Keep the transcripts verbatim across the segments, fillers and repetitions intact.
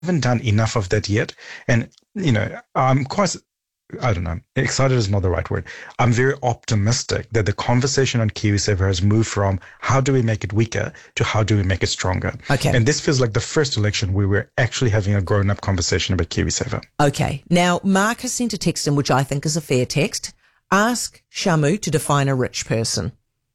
haven't done enough of that yet. And, you know, I'm quite, I don't know, excited is not the right word. I'm very optimistic that the conversation on KiwiSaver has moved from how do we make it weaker to how do we make it stronger. Okay. And this feels like the first election where we're actually having a grown-up conversation about KiwiSaver. Okay. Now, Mark has sent a text in, which I think is a fair text. Ask Shamu to define a rich person.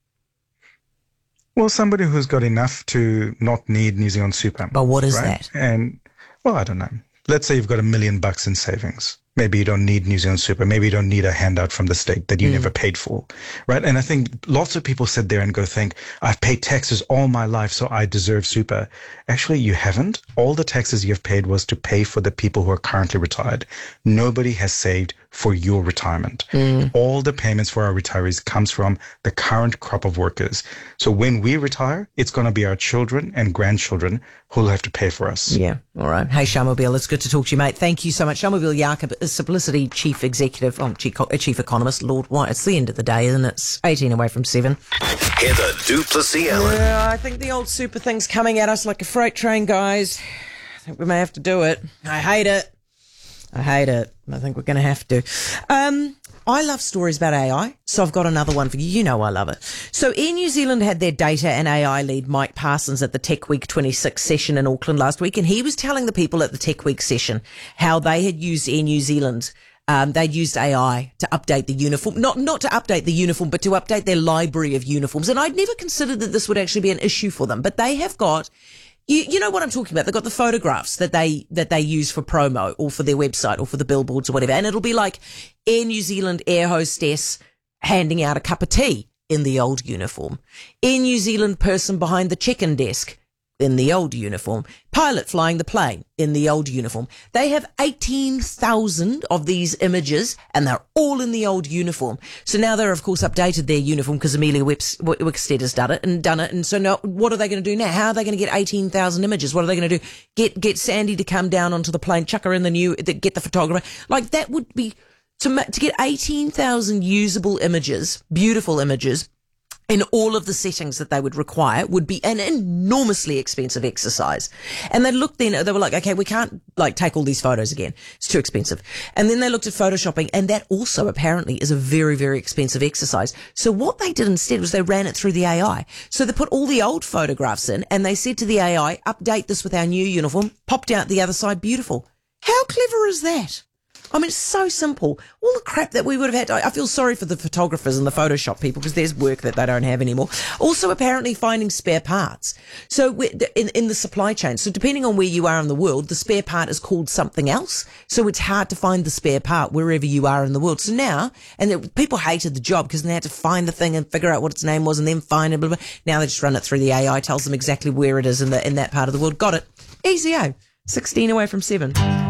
Well, somebody who's got enough to not need New Zealand super. But what is right? that? And, well, I don't know. Let's say you've got a million bucks in savings. Maybe you don't need New Zealand super. Maybe you don't need a handout from the state that you mm. never paid for, right? And I think lots of people sit there and go think, I've paid taxes all my life, so I deserve super. Actually, you haven't. All the taxes you've paid was to pay for the people who are currently retired. Nobody has saved for your retirement. Mm. All the payments for our retirees comes from the current crop of workers. So when we retire, it's going to be our children and grandchildren who will have to pay for us. Yeah. All right. Hey, Shamobile, it's good to talk to you, mate. Thank you so much. Shamobile Jakob is Simplicity Chief Executive, oh, Chief, Chief Economist, Lord White. It's the end of the day, isn't it? It's eighteen away from seven. Heather du Plessis-Allen. Yeah, I think the old super thing's coming at us like a freight train, guys. I think we may have to do it. I hate it. I hate it. I think we're going to have to. Um, I love stories about A I, so I've got another one for you. You know I love it. So Air New Zealand had their data and A I lead, Mike Parsons, at the Tech Week twenty-six session in Auckland last week, and he was telling the people at the Tech Week session how they had used Air New Zealand. Um, they'd used A I to update the uniform, not not to update the uniform, but to update their library of uniforms. And I'd never considered that this would actually be an issue for them, but they have got... You, you know what I'm talking about. They've got the photographs that they, that they use for promo or for their website or for the billboards or whatever. And it'll be like Air New Zealand air hostess handing out a cup of tea in the old uniform. Air New Zealand person behind the check-in desk in the old uniform. Pilot flying the plane in the old uniform. They have eighteen thousand of these images and they're all in the old uniform. So now they're, of course, updated their uniform because Amelia Wickstead has done it and done it. And so now what are they going to do now? How are they going to get eighteen thousand images? What are they going to do? Get, get Sandy to come down onto the plane, chuck her in the new, get the photographer. Like that would be, to, to get eighteen thousand usable images, beautiful images, in all of the settings that they would require would be an enormously expensive exercise. And they looked then, they were like, okay, we can't like take all these photos again. It's too expensive. And then they looked at photoshopping, and that also apparently is a very, very expensive exercise. So what they did instead was they ran it through the A I. So they put all the old photographs in and they said to the A I, update this with our new uniform, popped out the other side, beautiful. How clever is that? I mean, it's so simple. All the crap that we would have had. I feel sorry for the photographers and the Photoshop people because there's work that they don't have anymore. Also, apparently finding spare parts. So in, in the supply chain. So depending on where you are in the world, the spare part is called something else. So it's hard to find the spare part wherever you are in the world. So now, and it, people hated the job because they had to find the thing and figure out what its name was and then find it. Blah, blah, blah. Now they just run it through the A I, tells them exactly where it is in, the, in that part of the world. Got it. Easy, oh. sixteen away from seven.